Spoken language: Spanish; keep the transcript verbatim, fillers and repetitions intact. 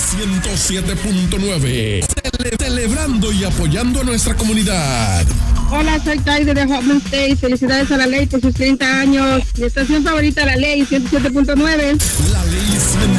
ciento siete punto nueve. Cele- celebrando y apoyando a nuestra comunidad. Hola, soy Kaide de Hoffman State. Felicidades a La Ley por sus treinta años. Mi estación favorita, La Ley ciento siete punto nueve. La Ley ciento